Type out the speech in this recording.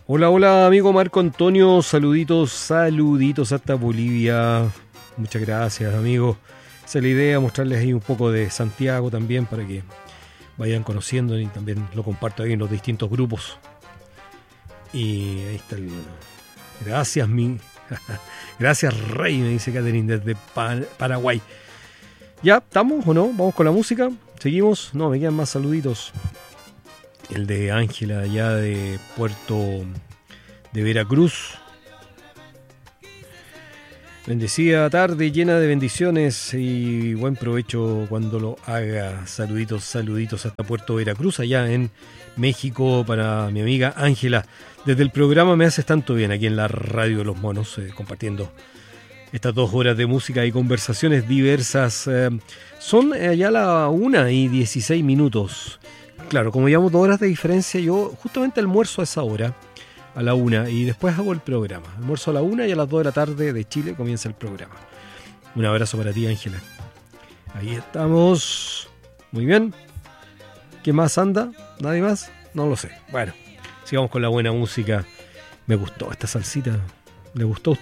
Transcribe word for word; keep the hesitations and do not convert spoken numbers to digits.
Hola, hola, amigo Marco Antonio. Saluditos, saluditos hasta Bolivia. Muchas gracias, amigo. Esa es la idea, mostrarles ahí un poco de Santiago también para que vayan conociendo y también lo comparto ahí en los distintos grupos. Y ahí está el... Gracias, mi... Gracias, Rey, me dice Catherine desde pa- Paraguay. ¿Ya estamos o no? ¿Vamos con la música? ¿Seguimos? No, me quedan más saluditos. El de Ángela, allá de Puerto de Veracruz. Bendecida tarde, llena de bendiciones y buen provecho cuando lo haga. Saluditos, saluditos hasta Puerto Veracruz, allá en México, para mi amiga Ángela. Desde el programa Me Haces Tanto Bien, aquí en la Radio de los Monos, eh, compartiendo estas dos horas de música y conversaciones diversas. Eh, son eh, ya la una y dieciséis minutos. Claro, como llevamos dos horas de diferencia, yo justamente almuerzo a esa hora, a la una, y después hago el programa. Almuerzo a la una y a las dos de la tarde de Chile comienza el programa. Un abrazo para ti, Ángela. Ahí estamos. Muy bien. ¿Qué más anda? ¿Nadie más? No lo sé. Bueno, sigamos con la buena música. Me gustó esta salsita. ¿Le gustó a usted?